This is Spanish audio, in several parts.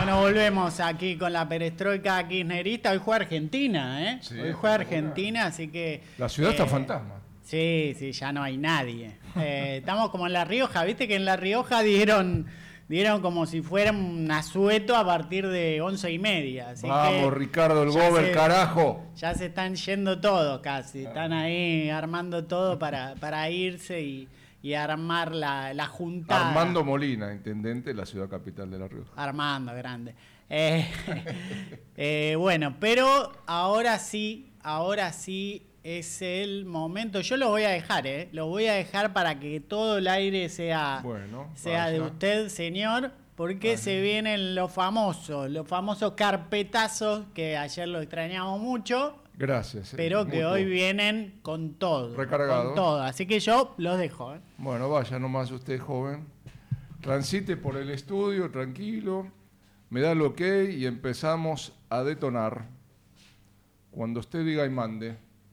Bueno, volvemos aquí con la perestroika kirchnerista. Hoy juega Argentina, ¿eh? Sí, hoy juega Argentina, así que... La ciudad está fantasma. Sí, ya no hay nadie. Estamos como en La Rioja, viste que en La Rioja dieron como si fuera un asueto a partir de 11:30. Así Vamos, que Ricardo, el gober, carajo. Ya se están yendo todos casi. Están ahí armando todo para irse y armar la juntada. Armando Molina, intendente de la ciudad capital de La Rioja. Armando, grande. Bueno, pero ahora sí es el momento. Yo lo voy a dejar, lo voy a dejar para que todo el aire sea de usted, señor, porque se vienen los famosos carpetazos que ayer lo extrañamos mucho. Gracias. Pero que hoy vienen con todo. Recargado. Con todo. Así que yo los dejo. Bueno, vaya nomás usted, joven. Transite por el estudio, tranquilo. Me da el ok y empezamos a detonar. Cuando usted diga y mande.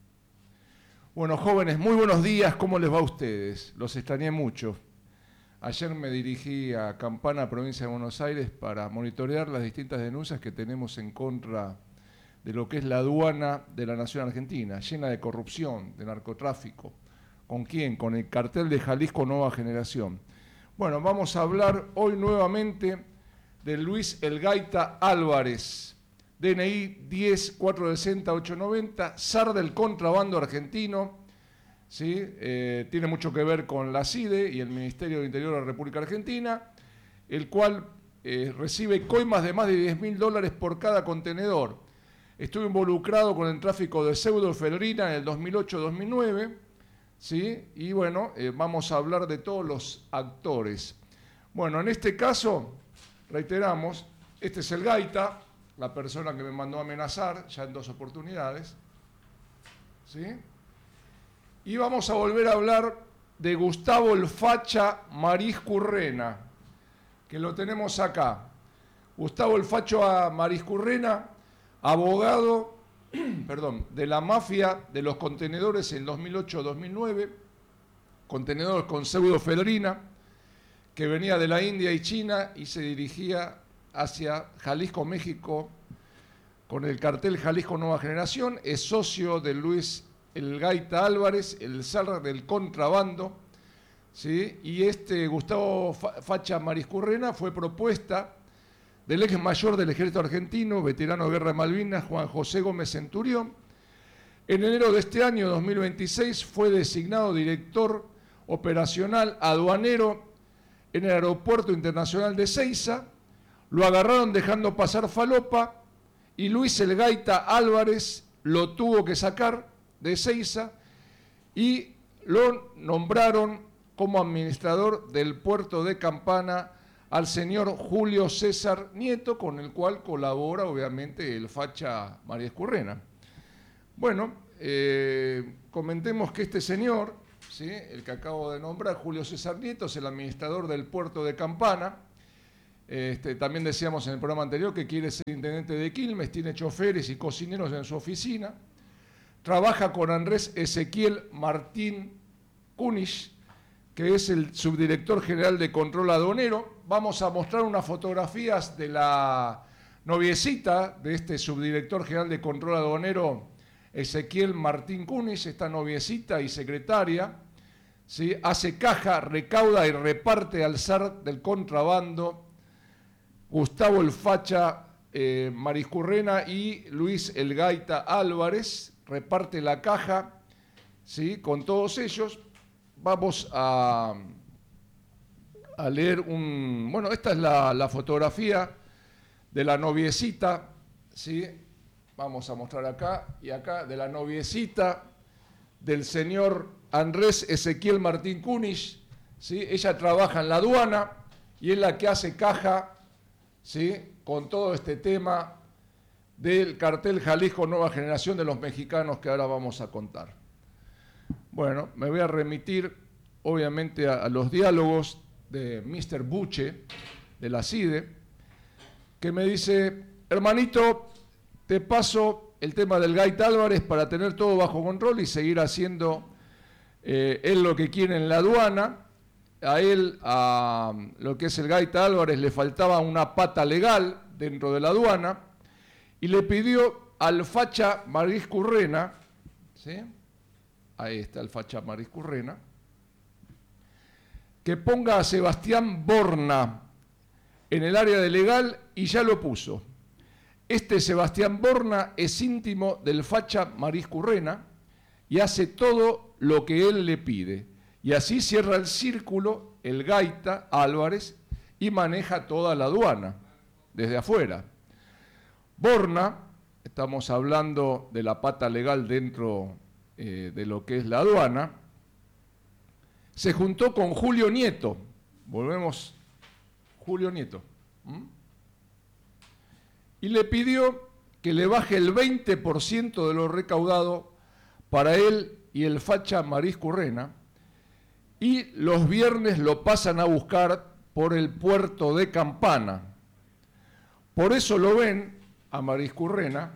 Bueno, jóvenes, muy buenos días. ¿Cómo les va a ustedes? Los extrañé mucho. Ayer me dirigí a Campana, provincia de Buenos Aires, para monitorear las distintas denuncias que tenemos en contra de lo que es la aduana de la nación argentina, llena de corrupción, de narcotráfico. ¿Con quién? Con el cartel de Jalisco Nueva Generación. Bueno, vamos a hablar hoy nuevamente de Luis El Gaita Álvarez, DNI 10-460-890, zar del contrabando argentino, ¿sí? Tiene mucho que ver con la CIDE y el Ministerio del Interior de la República Argentina, el cual recibe coimas de más de $10.000 por cada contenedor. Estuve involucrado con el tráfico de pseudoefedrina en el 2008-2009, ¿sí? Y bueno, vamos a hablar de todos los actores. Bueno, en este caso, reiteramos, este es el Gaita, la persona que me mandó a amenazar ya en 2 oportunidades, ¿sí? Y vamos a volver a hablar de Gustavo el Facha Mariscurrena, que lo tenemos acá. Gustavo el Facha Mariscurrena, abogado de la mafia de los contenedores en 2008-2009, contenedores con pseudoefedrina, que venía de la India y China y se dirigía hacia Jalisco, México, con el cartel Jalisco Nueva Generación. Es socio de Luis El Gaita Álvarez, el zar del contrabando, ¿sí? Y Gustavo Facha Mariscurrena fue propuesta del ex mayor del ejército argentino, veterano de guerra de Malvinas, Juan José Gómez Centurión. En enero de este año, 2026, fue designado director operacional aduanero en el Aeropuerto Internacional de Ezeiza. Lo agarraron dejando pasar falopa y Luis El Gaita Álvarez lo tuvo que sacar de Ezeiza y lo nombraron como administrador del puerto de Campana al señor Julio César Nieto, con el cual colabora obviamente el Facha Mariscurrena. Bueno, comentemos que este señor, ¿sí?, el que acabo de nombrar, Julio César Nieto, es el administrador del puerto de Campana. También decíamos en el programa anterior que quiere ser intendente de Quilmes, tiene choferes y cocineros en su oficina. Trabaja con Andrés Ezequiel Martín Kunich, que es el subdirector general de control aduanero. Vamos a mostrar unas fotografías de la noviecita de este subdirector general de control aduanero, Ezequiel Martín Kunich, esta noviecita y secretaria, ¿sí? Hace caja, recauda y reparte al zar del contrabando, Gustavo el Facha Mariscurrena y Luis El Gaita Álvarez, reparte la caja, ¿sí?, con todos ellos. Vamos a leer bueno, esta es la fotografía de la noviecita, ¿sí? Vamos a mostrar acá y acá, de la noviecita del señor Andrés Ezequiel Martín Kunich, ¿sí? Ella trabaja en la aduana y es la que hace caja, ¿sí?, con todo este tema del cartel Jalisco Nueva Generación de los mexicanos que ahora vamos a contar. Bueno, me voy a remitir obviamente a los diálogos de Mr. Buche, de la CIDE, que me dice: hermanito, te paso el tema del Gaita Álvarez para tener todo bajo control y seguir haciendo él lo que quiere en la aduana. A él, a lo que es el Gaita Álvarez, le faltaba una pata legal dentro de la aduana y le pidió al facha Mariscurrena, ¿sí? Ahí está el facha Mariscurrena, que ponga a Sebastián Borna en el área de legal y ya lo puso. Este Sebastián Borna es íntimo del facha Mariscurrena y hace todo lo que él le pide. Y así cierra el círculo el gaita Álvarez y maneja toda la aduana desde afuera. Borna, estamos hablando de la pata legal dentro de lo que es la aduana, se juntó con Julio Nieto. Volvemos, Julio Nieto. Y le pidió que le baje el 20% de lo recaudado para él y el facha Mariscurrena, y los viernes lo pasan a buscar por el puerto de Campana. Por eso lo ven a Mariscurrena,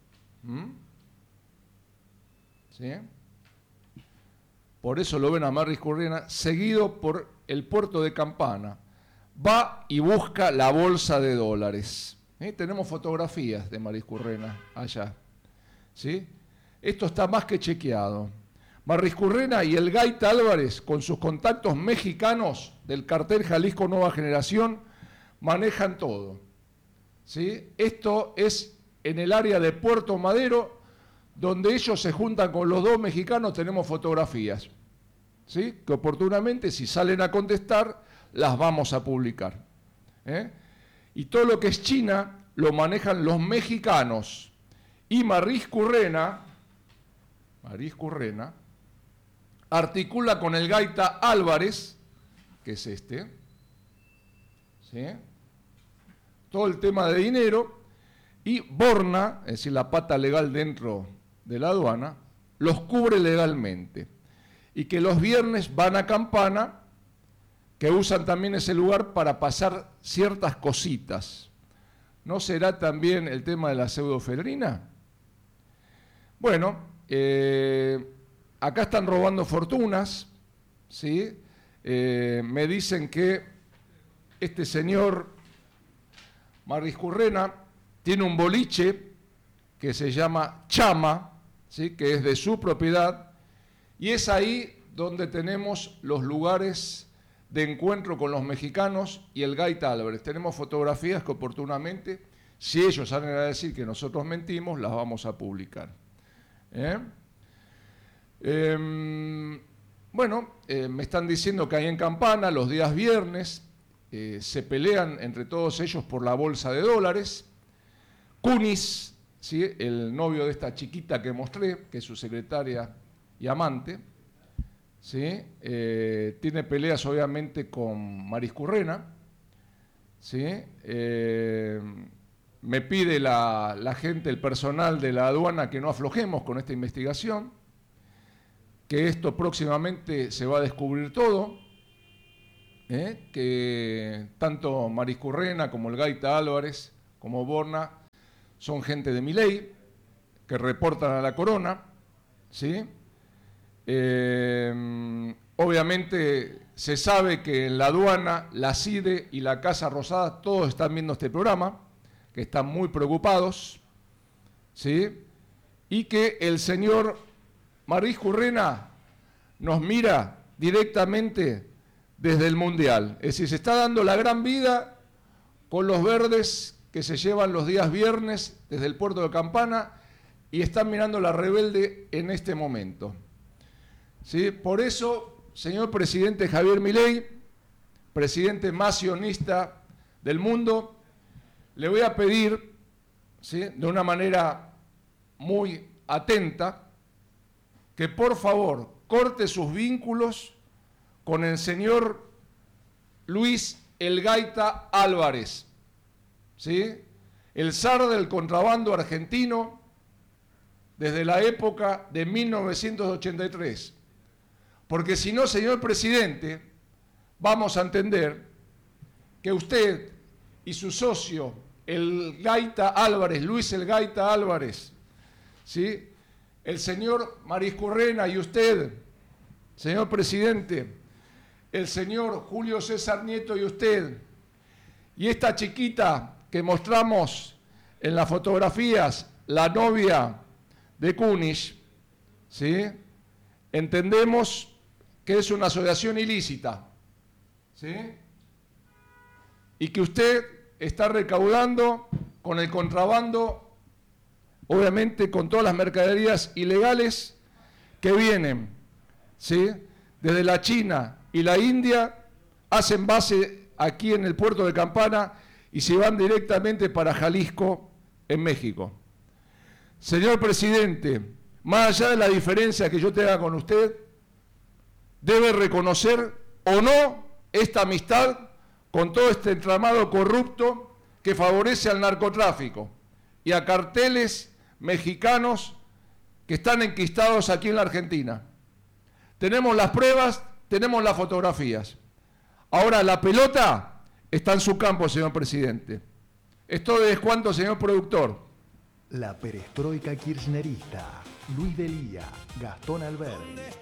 ¿sí? Por eso lo ven a Mariscurrena, seguido por el puerto de Campana. Va y busca la bolsa de dólares. Tenemos fotografías de Mariscurrena allá, ¿sí? Esto está más que chequeado. Mariscurrena y el gaita Álvarez, con sus contactos mexicanos del cartel Jalisco Nueva Generación, manejan todo, ¿sí? Esto es en el área de Puerto Madero, donde ellos se juntan con los dos mexicanos. Tenemos fotografías, ¿sí? Que oportunamente, si salen a contestar, las vamos a publicar. Y todo lo que es China lo manejan los mexicanos. Y Mariscurrena articula con el gaita Álvarez, que es este, ¿sí? Todo el tema de dinero, y Borna, es decir, la pata legal dentro de la aduana, los cubre legalmente. Y que los viernes van a Campana, que usan también ese lugar para pasar ciertas cositas. ¿No será también el tema de la pseudoefedrina? Bueno, acá están robando fortunas, ¿sí? Me dicen que este señor Mariscurrena tiene un boliche que se llama Chama, ¿sí? Que es de su propiedad, y es ahí donde tenemos los lugares de encuentro con los mexicanos y el gaita Álvarez. Tenemos fotografías que oportunamente, si ellos salen a decir que nosotros mentimos, las vamos a publicar. Me están diciendo que ahí en Campana, los días viernes, se pelean entre todos ellos por la bolsa de dólares. Cunis, ¿sí? El novio de esta chiquita que mostré, que es su secretaria y amante, ¿sí? Tiene peleas obviamente con Mariscurrena, ¿sí? Me pide la gente, el personal de la aduana, que no aflojemos con esta investigación, que esto próximamente se va a descubrir todo, que tanto Mariscurrena como el gaita Álvarez como Borna son gente de Milei, que reportan a la corona, ¿sí? Obviamente se sabe que en la aduana, la CIDE y la Casa Rosada todos están viendo este programa, que están muy preocupados, ¿sí? Y que el señor Mariscurrena nos mira directamente desde el Mundial. Es decir, se está dando la gran vida con los verdes que se llevan los días viernes desde el puerto de Campana y están mirando la Rebelde en este momento, ¿sí? Por eso, señor presidente Javier Milei, presidente más sionista del mundo, le voy a pedir, ¿sí?, de una manera muy atenta, que por favor corte sus vínculos con el señor Luis el Gaita Álvarez, ¿sí?, el zar del contrabando argentino desde la época de 1983. Porque si no, señor presidente, vamos a entender que usted y su socio, el Gaita Álvarez, Luis el Gaita Álvarez, ¿sí?, el señor Mariscurrena y usted, señor presidente, el señor Julio César Nieto y usted, y esta chiquita que mostramos en las fotografías, la novia de Kunich, ¿sí? Entendemos que es una asociación ilícita, ¿sí? Y que usted está recaudando con el contrabando, obviamente con todas las mercaderías ilegales que vienen, ¿sí? Desde la China y la India, hacen base aquí en el puerto de Campana y se van directamente para Jalisco, en México. Señor presidente, más allá de la diferencia que yo tenga con usted, debe reconocer o no esta amistad con todo este entramado corrupto que favorece al narcotráfico y a carteles mexicanos que están enquistados aquí en la Argentina. Tenemos las pruebas, tenemos las fotografías. Ahora la pelota está en su campo, señor presidente. ¿Esto es cuánto, señor productor? La perestroika kirchnerista, Luis Delía, Gastón Alberdi.